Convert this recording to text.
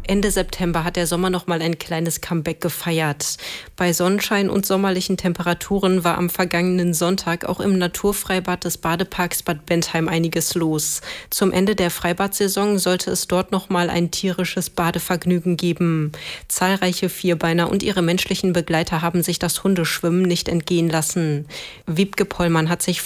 Ende September hat der Sommer noch mal ein kleines Comeback gefeiert. Bei Sonnenschein und sommerlichen Temperaturen war am vergangenen Sonntag auch im Naturfreibad des Badeparks Bad Bentheim einiges los. Zum Ende der Freibadsaison sollte es dort noch mal ein tierisches Badevergnügen geben. Zahlreiche Vierbeiner und ihre menschlichen Begleiter haben sich das Hundeschwimmen nicht entgehen lassen. Wiebke Pollmann hat sich